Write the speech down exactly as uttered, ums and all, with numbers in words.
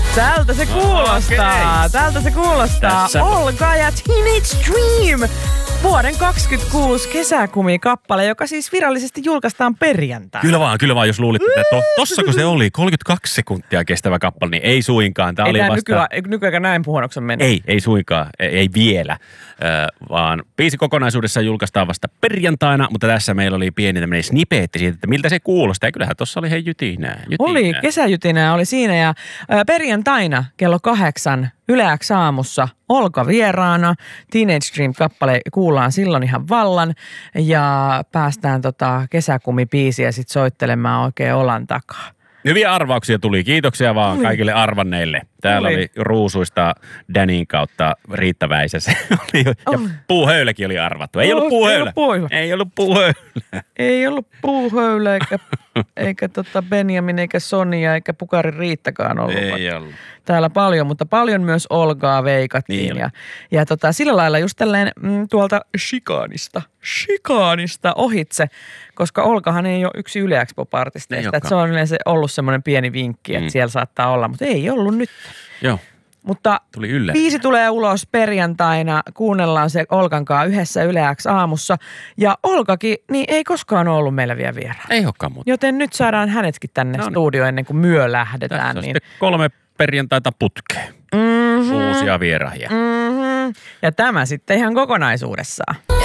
Tältä se kuulostaa. Okay. Tältä se kuulostaa. Tässä. Olga ja Teenage Dream. Vuoden kaksikymmentäkuusi kesäkumikappale, joka siis virallisesti julkaistaan perjantaina. Kyllä vaan, kyllä vaan, jos luulit, että to, tossako se oli kolmekymmentäkaksi sekuntia kestävä kappale, niin ei suinkaan. Tämä ei oli tämä vasta... nykyään, nykyään näin puhunoksen mennyt. Ei, ei suinkaan, ei, ei vielä, äh, vaan biisi kokonaisuudessaan julkaistaan vasta perjantaina, mutta tässä meillä oli pieni tämmöinen snipeetti siitä, että miltä se kuulostaa. Ja kyllähän tuossa oli hei jytinää, jytinää. Oli, kesäjytinää oli siinä ja äh, perjantaina kello kahdeksan Yle X aamussa Olga vieraana. Teenage Dream-kappale kuullaan silloin ihan vallan ja päästään tota kesäkumibiisiä sit soittelemaan oikein olan takaa. Hyviä arvauksia tuli. Kiitoksia vaan Ui. kaikille arvanneille. Täällä oli, oli ruusuista Danin kautta Riitta Väisäsen. Ja puuhöyläkin oli arvattu. Ei ollut puuhöylä. Ei ollut puuhöylä. Ei ollut puuhöylä eikä, eikä tota Benjamin eikä Sonia eikä Pukarin Riittakaan ollut. Ei ollut. Täällä paljon, mutta paljon myös Olgaa veikattiin. Niin ja ja tota, sillä lailla just tälleen mm, tuolta Chikaanista, Chikaanista ohitse, koska Olgahan ei ole yksi Yle X Pop-artisteista. Että se on yleensä ollut semmoinen pieni vinkki, että mm. siellä saattaa olla, mutta ei ollut nyt. Joo. Mutta tuli yllä. Biisi tulee ulos perjantaina, kuunnellaan se Olgankaan yhdessä Yle X aamussa. Ja Olgakin, niin ei koskaan ole ollut meillä vielä vieraan. Ei olekaan muuta. Joten nyt saadaan hänetkin tänne no, studioon ennen kuin myö lähdetään. Tässä on niin... sitten kolme perjantaita putkeen. Mm-hmm. Uusia vieraajia. Mm-hmm. Ja tämä sitten ihan kokonaisuudessaan.